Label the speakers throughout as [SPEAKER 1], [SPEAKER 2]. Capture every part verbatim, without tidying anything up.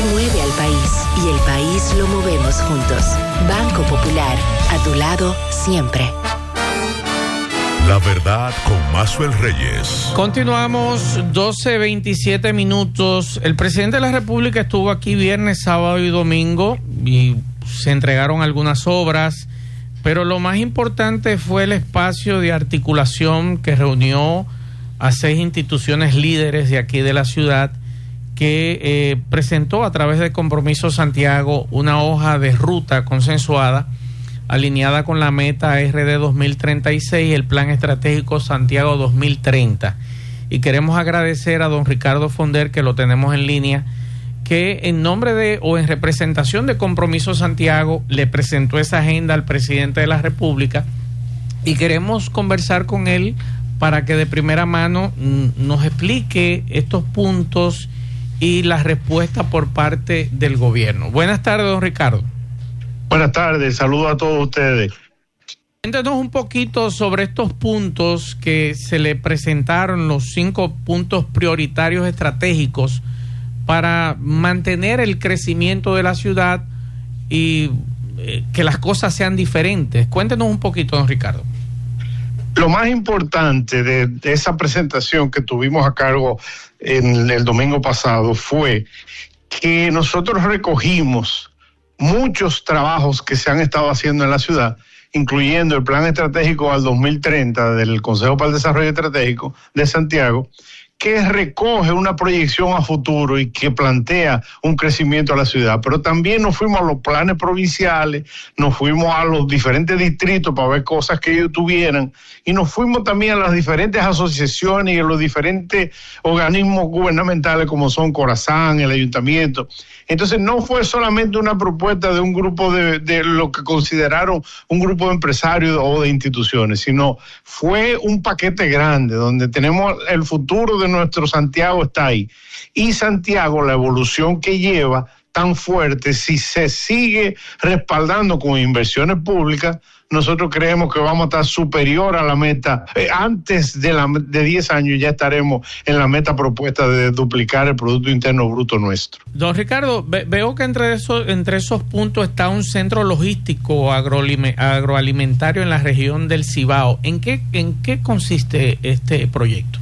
[SPEAKER 1] mueve al país y el país lo movemos juntos. Banco Popular, a tu lado siempre.
[SPEAKER 2] La verdad con Maxwell Reyes.
[SPEAKER 3] Continuamos, doce veintisiete minutos. El presidente de la República estuvo aquí viernes, sábado y domingo y se entregaron algunas obras, pero lo más importante fue el espacio de articulación que reunió a seis instituciones líderes de aquí de la ciudad, que eh, presentó a través de Compromiso Santiago una hoja de ruta consensuada alineada con la meta R D dos mil treinta y seis y el Plan Estratégico Santiago dos mil treinta. Y queremos agradecer a don Ricardo Fonder, que lo tenemos en línea, que en nombre de o en representación de Compromiso Santiago le presentó esa agenda al presidente de la República, y queremos conversar con él para que de primera mano mm, nos explique estos puntos y la respuesta por parte del gobierno. Buenas tardes, don Ricardo.
[SPEAKER 4] Buenas tardes, saludos a todos ustedes.
[SPEAKER 3] Cuéntanos un poquito sobre estos puntos que se le presentaron, los cinco puntos prioritarios estratégicos para mantener el crecimiento de la ciudad y eh, que las cosas sean diferentes. Cuéntenos un poquito, don Ricardo.
[SPEAKER 4] Lo más importante de, de esa presentación que tuvimos a cargo en el domingo pasado fue que nosotros recogimos muchos trabajos que se han estado haciendo en la ciudad, incluyendo el Plan Estratégico al dos mil treinta del Consejo para el Desarrollo Estratégico de Santiago, que recoge una proyección a futuro y que plantea un crecimiento a la ciudad. Pero también nos fuimos a los planes provinciales, nos fuimos a los diferentes distritos para ver cosas que ellos tuvieran, y nos fuimos también a las diferentes asociaciones y a los diferentes organismos gubernamentales como son Corazán, el Ayuntamiento. Entonces no fue solamente una propuesta de un grupo de, de lo que consideraron un grupo de empresarios o de instituciones, sino fue un paquete grande donde tenemos el futuro de nuestro Santiago está ahí. Y Santiago, la evolución que lleva tan fuerte, si se sigue respaldando con inversiones públicas, nosotros creemos que vamos a estar superior a la meta. Eh, antes de la de diez años ya estaremos en la meta propuesta de duplicar el Producto Interno Bruto nuestro.
[SPEAKER 3] Don Ricardo, ve, veo que entre esos, entre esos puntos está un centro logístico agroalime, agroalimentario en la región del Cibao. ¿En qué, en qué consiste este proyecto?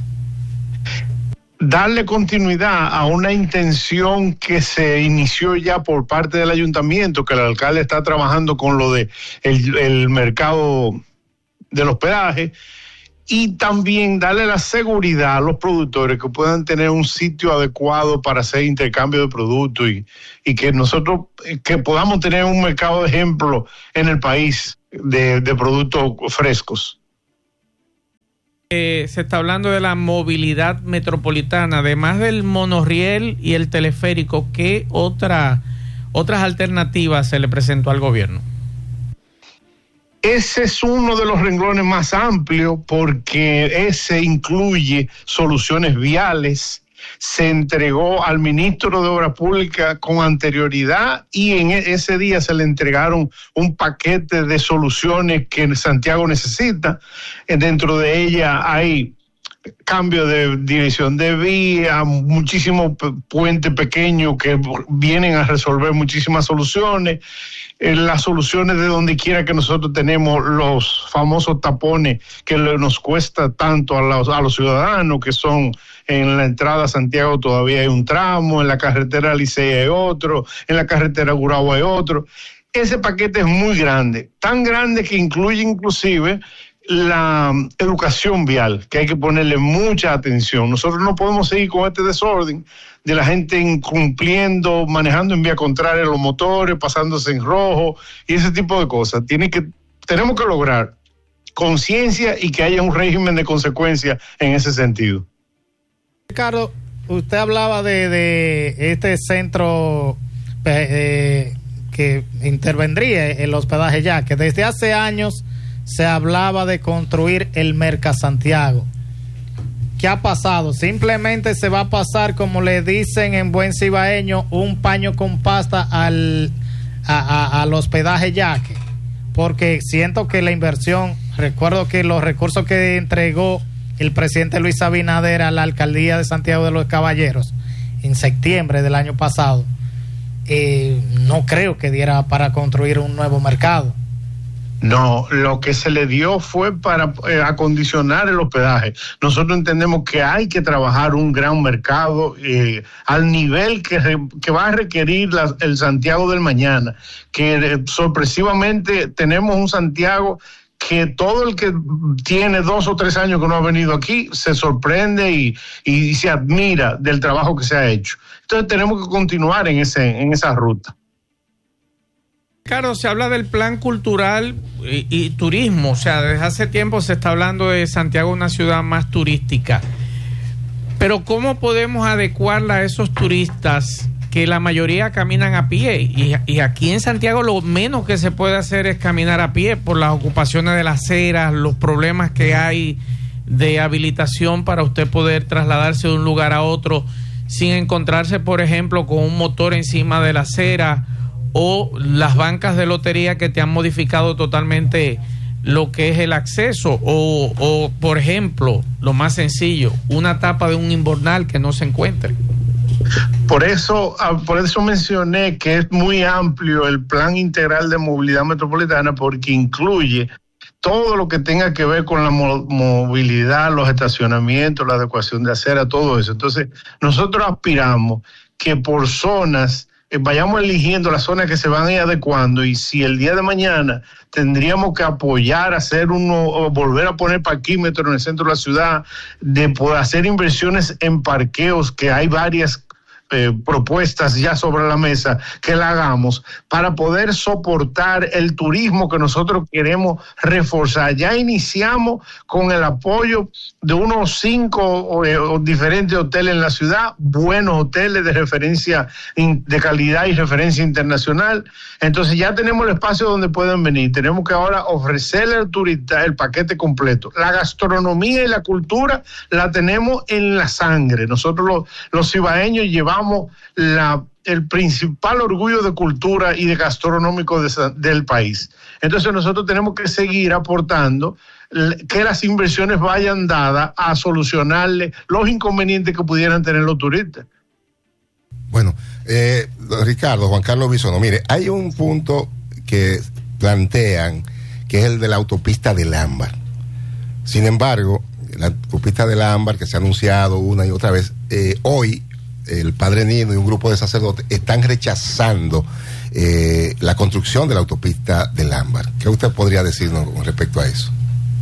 [SPEAKER 4] Darle continuidad a una intención que se inició ya por parte del ayuntamiento, que el alcalde está trabajando con lo de el, el mercado del hospedaje, y también darle la seguridad a los productores que puedan tener un sitio adecuado para hacer intercambio de productos y, y que nosotros que podamos tener un mercado de ejemplo en el país de, de productos frescos.
[SPEAKER 3] Eh, se está hablando de la movilidad metropolitana, además del monorriel y el teleférico. ¿Qué otra, otras alternativas se le presentó al gobierno?
[SPEAKER 4] Ese es uno de los renglones más amplios porque ese incluye soluciones viales. Se entregó al ministro de Obras Públicas con anterioridad y en ese día se le entregaron un paquete de soluciones que Santiago necesita. Dentro de ella hay cambio de dirección de vía, muchísimos puentes pequeños que vienen a resolver muchísimas soluciones. Las soluciones de donde quiera que nosotros tenemos los famosos tapones que nos cuesta tanto a los, a los ciudadanos, que son en la entrada a Santiago todavía hay un tramo, en la carretera Licey hay otro, en la carretera Gurabo hay otro. Ese paquete es muy grande, tan grande que incluye inclusive la educación vial, que hay que ponerle mucha atención. Nosotros no podemos seguir con este desorden de la gente incumpliendo, manejando en vía contraria los motores, pasándose en rojo y ese tipo de cosas. Tiene que, tenemos que lograr conciencia y que haya un régimen de consecuencias en ese sentido.
[SPEAKER 5] Ricardo, usted hablaba de, de este centro eh, que intervendría el hospedaje ya, que desde hace años se hablaba de construir el Mercasantiago. ¿Qué ha pasado? Simplemente se va a pasar, como le dicen en buen cibaeño, un paño con pasta al, a, a, al hospedaje Yaque, porque siento que la inversión, recuerdo que los recursos que entregó el presidente Luis Abinader a la alcaldía de Santiago de los Caballeros en septiembre del año pasado, eh, no creo que diera para construir un nuevo mercado.
[SPEAKER 4] No, lo que se le dio fue para eh, acondicionar el hospedaje. Nosotros entendemos que hay que trabajar un gran mercado eh, al nivel que, re, que va a requerir la, el Santiago del mañana, que eh, sorpresivamente tenemos un Santiago que todo el que tiene dos o tres años que no ha venido aquí se sorprende y, y se admira del trabajo que se ha hecho. Entonces tenemos que continuar en, ese, en esa ruta.
[SPEAKER 3] Ricardo, se habla del plan cultural y, y turismo, o sea, desde hace tiempo se está hablando de Santiago una ciudad más turística, pero ¿cómo podemos adecuarla a esos turistas que la mayoría caminan a pie? Y, y aquí en Santiago lo menos que se puede hacer es caminar a pie por las ocupaciones de las aceras, los problemas que hay de habilitación para usted poder trasladarse de un lugar a otro sin encontrarse, por ejemplo, con un motor encima de la acera, o las bancas de lotería que te han modificado totalmente lo que es el acceso, o, o por ejemplo, lo más sencillo, una tapa de un invernal que no se encuentre.
[SPEAKER 4] Por eso, por eso mencioné que es muy amplio el plan integral de movilidad metropolitana, porque incluye todo lo que tenga que ver con la mo- movilidad, los estacionamientos, la adecuación de acera, todo eso. Entonces, nosotros aspiramos que por zonas vayamos eligiendo las zonas que se van a ir adecuando, y si el día de mañana tendríamos que apoyar, hacer uno, volver a poner parquímetros en el centro de la ciudad, de poder hacer inversiones en parqueos, que hay varias eh, propuestas ya sobre la mesa, que la hagamos para poder soportar el turismo que nosotros queremos reforzar. Ya iniciamos con el apoyo de unos cinco eh, diferentes hoteles en la ciudad, buenos hoteles de referencia in, de calidad y referencia internacional. Entonces ya tenemos el espacio donde pueden venir. Tenemos que ahora ofrecerle al turista el paquete completo. La gastronomía y la cultura la tenemos en la sangre. Nosotros los, los cibaeños llevamos la, el principal orgullo de cultura y de gastronómico de, del país. Entonces nosotros tenemos que seguir aportando que las inversiones vayan dadas a solucionarle los inconvenientes que pudieran tener los turistas.
[SPEAKER 6] Bueno, eh, Ricardo, Juan Carlos Bisono, mire, hay un punto que plantean que es el de la autopista del Ámbar. Sin embargo, la autopista del Ámbar, que se ha anunciado una y otra vez, eh, hoy el padre Nino y un grupo de sacerdotes están rechazando eh, la construcción de la autopista del Ámbar. ¿Qué usted podría decirnos con respecto a eso?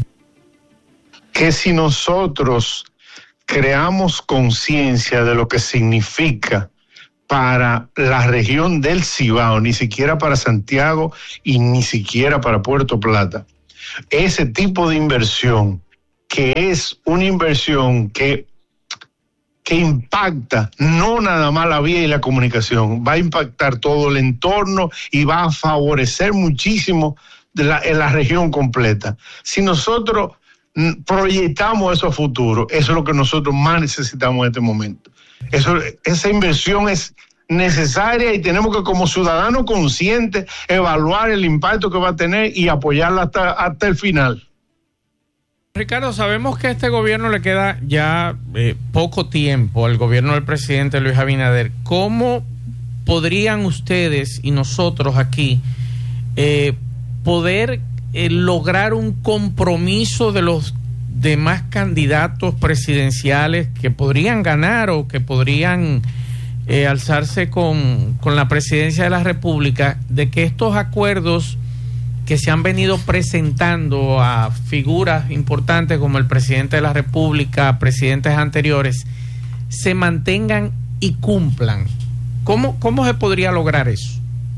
[SPEAKER 4] Que si nosotros creamos conciencia de lo que significa para la región del Cibao, ni siquiera para Santiago y ni siquiera para Puerto Plata, ese tipo de inversión, que es una inversión que que impacta no nada más la vía y la comunicación, va a impactar todo el entorno y va a favorecer muchísimo de la, en la región completa. Si nosotros proyectamos eso a futuro, eso es lo que nosotros más necesitamos en este momento. Eso, esa inversión es necesaria y tenemos que, como ciudadanos conscientes, evaluar el impacto que va a tener y apoyarla hasta, hasta el final.
[SPEAKER 3] Ricardo, sabemos que a este gobierno le queda ya eh, poco tiempo, al gobierno del presidente Luis Abinader. ¿Cómo podrían ustedes y nosotros aquí eh, poder eh, lograr un compromiso de los demás candidatos presidenciales que podrían ganar o que podrían eh, alzarse con, con la presidencia de la República, de que estos acuerdos que se han venido presentando a figuras importantes como el presidente de la República, presidentes anteriores, se mantengan y cumplan? ¿Cómo, cómo se podría lograr eso?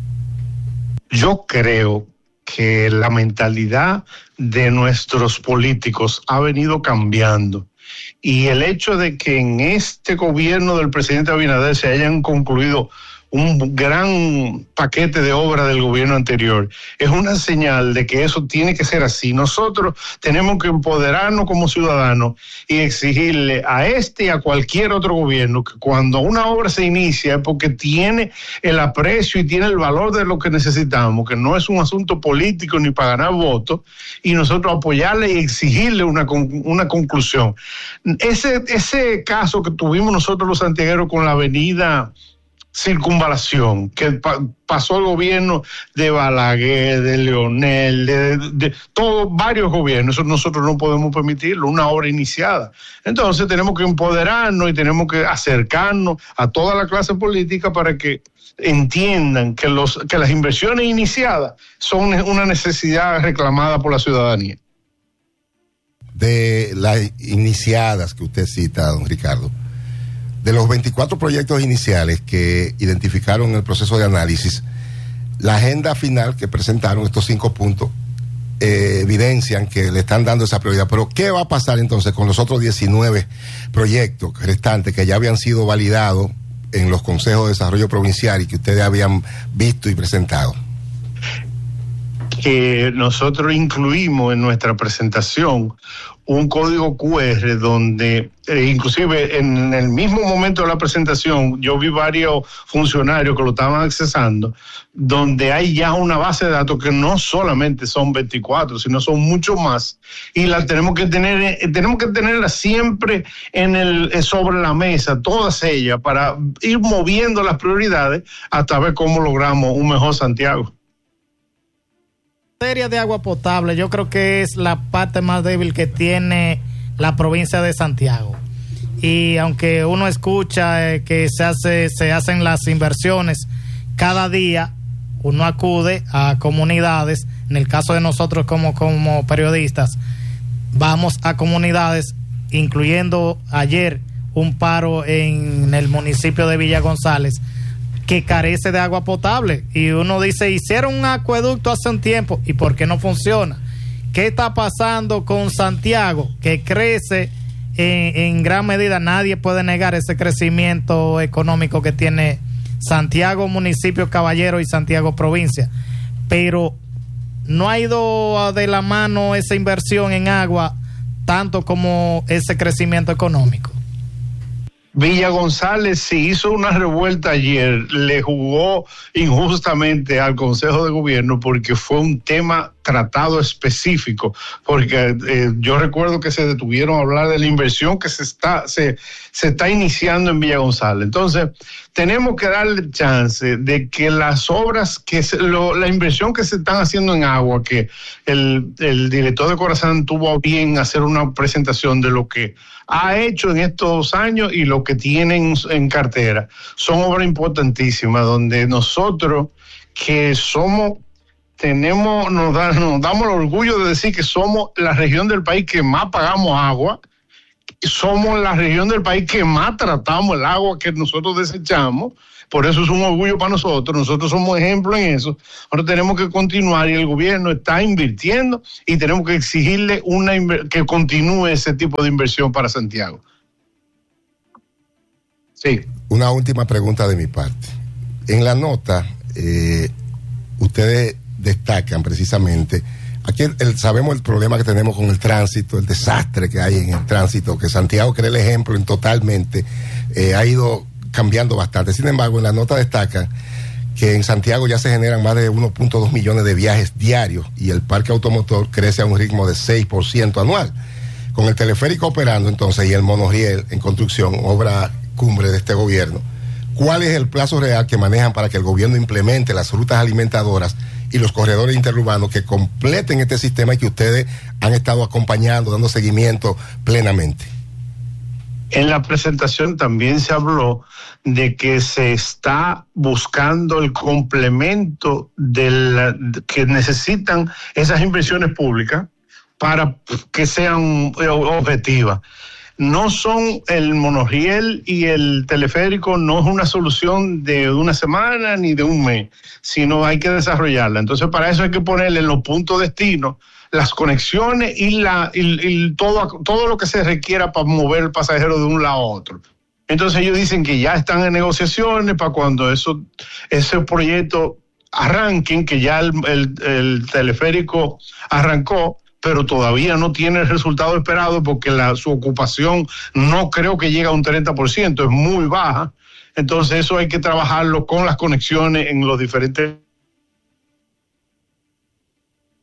[SPEAKER 4] Yo creo que la mentalidad de nuestros políticos ha venido cambiando, y el hecho de que en este gobierno del presidente Abinader se hayan concluido un gran paquete de obra del gobierno anterior es una señal de que eso tiene que ser así. Nosotros tenemos que empoderarnos como ciudadanos y exigirle a este y a cualquier otro gobierno que cuando una obra se inicia es porque tiene el aprecio y tiene el valor de lo que necesitamos, que no es un asunto político ni para ganar votos, y nosotros apoyarle y exigirle una, una conclusión. Ese, ese caso que tuvimos nosotros los santiagueros con la avenida circunvalación, que pa pasó el gobierno de Balaguer, de Leonel, de, de, de todos, varios gobiernos. Eso nosotros no podemos permitirlo, una obra iniciada. Entonces tenemos que empoderarnos y tenemos que acercarnos a toda la clase política para que entiendan que, los, que las inversiones iniciadas son una necesidad reclamada por la ciudadanía.
[SPEAKER 6] De las iniciadas que usted cita, don Ricardo, de los veinticuatro proyectos iniciales que identificaron en el proceso de análisis, la agenda final que presentaron, estos cinco puntos, eh, evidencian que le están dando esa prioridad. Pero ¿qué va a pasar entonces con los otros diecinueve proyectos restantes que ya habían sido validados en los consejos de desarrollo provincial y que ustedes habían visto y presentado?
[SPEAKER 4] Que nosotros incluimos en nuestra presentación un código cu erre donde, eh, inclusive en el mismo momento de la presentación, yo vi varios funcionarios que lo estaban accesando, donde hay ya una base de datos que no solamente son veinticuatro, sino son mucho más, y la tenemos que tener, eh, tenemos que tenerla siempre en el, eh, sobre la mesa, todas ellas, para ir moviendo las prioridades hasta ver cómo logramos un mejor Santiago.
[SPEAKER 5] Materia de agua potable, yo creo que es la parte más débil que tiene la provincia de Santiago. Y aunque uno escucha eh, que se hace, se hacen las inversiones cada día, uno acude a comunidades. En el caso de nosotros como, como periodistas, vamos a comunidades, incluyendo ayer un paro en el municipio de Villa González, que carece de agua potable, y uno dice, hicieron un acueducto hace un tiempo, ¿y por qué no funciona? ¿Qué está pasando con Santiago, que crece en, en gran medida? Nadie puede negar ese crecimiento económico que tiene Santiago municipio Caballero y Santiago provincia, pero no ha ido de la mano esa inversión en agua tanto como ese crecimiento económico.
[SPEAKER 4] Villa González se hizo una revuelta ayer, le jugó injustamente al Consejo de Gobierno porque fue un tema tratado específico, porque eh, yo recuerdo que se detuvieron a hablar de la inversión que se está se, se está iniciando en Villa González. Entonces, tenemos que darle chance de que las obras, que se, lo, la inversión que se están haciendo en agua, que el, el director de Corazán tuvo a bien hacer una presentación de lo que ha hecho en estos años y lo que tienen en cartera, son obras importantísimas, donde nosotros que somos tenemos, nos, da, nos damos el orgullo de decir que somos la región del país que más pagamos agua, somos la región del país que más tratamos el agua que nosotros desechamos. Por eso es un orgullo para nosotros, nosotros somos ejemplo en eso. Ahora tenemos que continuar y el gobierno está invirtiendo y tenemos que exigirle una que continúe ese tipo de inversión para Santiago. Sí.
[SPEAKER 6] Una última pregunta de mi parte. En la nota, eh, ustedes destacan precisamente, aquí el, el, sabemos el problema que tenemos con el tránsito, el desastre que hay en el tránsito, que Santiago, que era el ejemplo en totalmente, eh, ha ido cambiando bastante. Sin embargo, en la nota destacan que en Santiago ya se generan más de uno punto dos millones de viajes diarios y el parque automotor crece a un ritmo de seis por ciento anual. Con el teleférico operando entonces y el monorriel en construcción, obra cumbre de este gobierno, ¿cuál es el plazo real que manejan para que el gobierno implemente las rutas alimentadoras y los corredores interurbanos que completen este sistema y que ustedes han estado acompañando, dando seguimiento plenamente?
[SPEAKER 4] En la presentación también se habló de que se está buscando el complemento de la, que necesitan esas inversiones públicas para que sean objetivas. No son el monorriel y el teleférico, no es una solución de una semana ni de un mes, sino hay que desarrollarla. Entonces, para eso hay que ponerle en los puntos destinos las conexiones y la y, y todo, todo lo que se requiera para mover el pasajero de un lado a otro. Entonces ellos dicen que ya están en negociaciones para cuando eso ese proyecto arranquen, que ya el, el, el teleférico arrancó, pero todavía no tiene el resultado esperado porque la, su ocupación no creo que llegue a un treinta por ciento, es muy baja. Entonces eso hay que trabajarlo con las conexiones en los diferentes...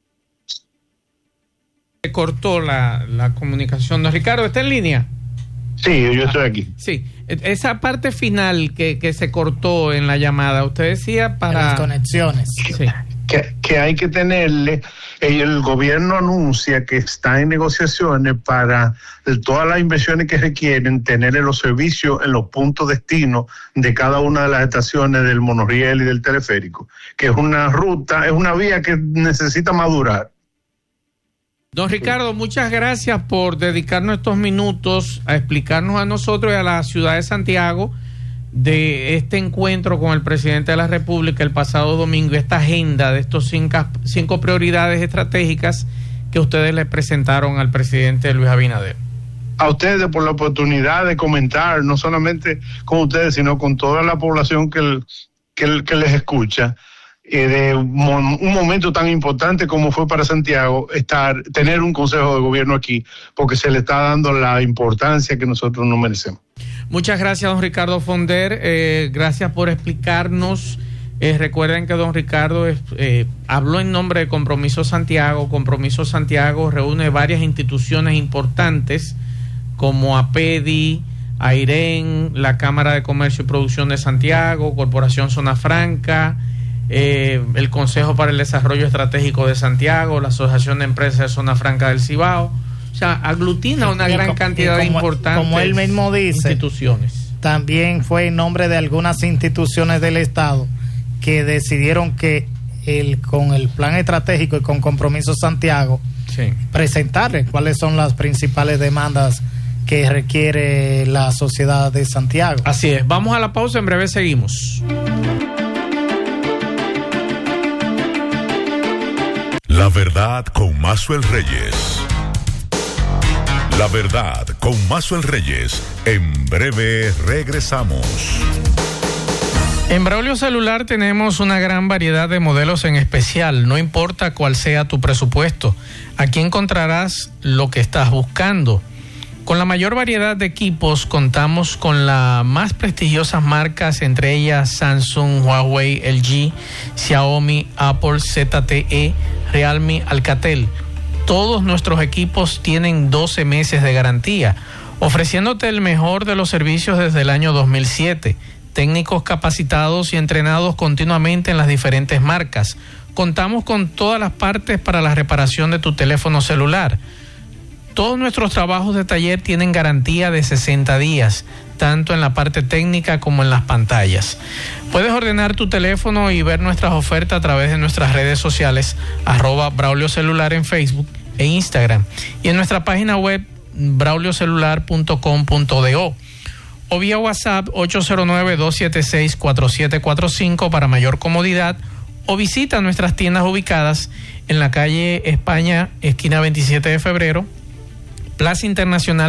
[SPEAKER 3] Se cortó la, la comunicación. Don Ricardo, ¿está en línea?
[SPEAKER 4] Sí, yo estoy aquí.
[SPEAKER 3] Sí, esa parte final que, que se cortó en la llamada, usted decía para...
[SPEAKER 5] Las conexiones.
[SPEAKER 3] Sí.
[SPEAKER 4] Que, que hay que tenerle, el gobierno anuncia que está en negociaciones para todas las inversiones que requieren tenerle los servicios en los puntos destino de cada una de las estaciones del monorriel y del teleférico, que es una ruta, es una vía que necesita madurar.
[SPEAKER 3] Don Ricardo, muchas gracias por dedicarnos estos minutos a explicarnos a nosotros y a la ciudad de Santiago de este encuentro con el presidente de la República el pasado domingo, esta agenda de estos cinco, cinco prioridades estratégicas que ustedes le presentaron al presidente Luis Abinader.
[SPEAKER 4] A ustedes por la oportunidad de comentar, no solamente con ustedes, sino con toda la población que, el, que, el, que les escucha, eh, de un, un momento tan importante como fue para Santiago estar, tener un consejo de gobierno aquí, porque se le está dando la importancia que nosotros nos merecemos.
[SPEAKER 3] Muchas gracias, don Ricardo Fonder. Eh, gracias por explicarnos. Eh, recuerden que don Ricardo eh, habló en nombre de Compromiso Santiago. Compromiso Santiago reúne varias instituciones importantes como APEDI, AIREN, la Cámara de Comercio y Producción de Santiago, Corporación Zona Franca, eh, el Consejo para el Desarrollo Estratégico de Santiago, la Asociación de Empresas de Zona Franca del Cibao. O sea, aglutina una y gran como, cantidad como, de importantes
[SPEAKER 5] como él mismo dice,
[SPEAKER 3] instituciones.
[SPEAKER 5] También fue en nombre de algunas instituciones del Estado que decidieron que el, con el plan estratégico y con Compromiso Santiago, sí, presentarle cuáles son las principales demandas que requiere la sociedad de Santiago.
[SPEAKER 3] Así es. Vamos a la pausa, en breve seguimos.
[SPEAKER 2] La verdad con Maxwell Reyes. La verdad con Maxwell Reyes. En breve regresamos.
[SPEAKER 3] En Braulio Celular tenemos una gran variedad de modelos en especial, no importa cuál sea tu presupuesto. Aquí encontrarás lo que estás buscando. Con la mayor variedad de equipos contamos con las más prestigiosas marcas, entre ellas Samsung, Huawei, L G, Xiaomi, Apple, Z T E, Realme, Alcatel. Todos nuestros equipos tienen doce meses de garantía, ofreciéndote el mejor de los servicios desde el año dos mil siete. Técnicos capacitados y entrenados continuamente en las diferentes marcas. Contamos con todas las partes para la reparación de tu teléfono celular. Todos nuestros trabajos de taller tienen garantía de sesenta días, tanto en la parte técnica como en las pantallas. Puedes ordenar tu teléfono y ver nuestras ofertas a través de nuestras redes sociales, arroba Braulio Celular en Facebook e Instagram, y en nuestra página web braulio celular punto com punto do, o vía WhatsApp ocho cero nueve, dos siete seis, cuatro siete cuatro cinco para mayor comodidad, o visita nuestras tiendas ubicadas en la calle España, esquina veintisiete de febrero, Plaza Internacional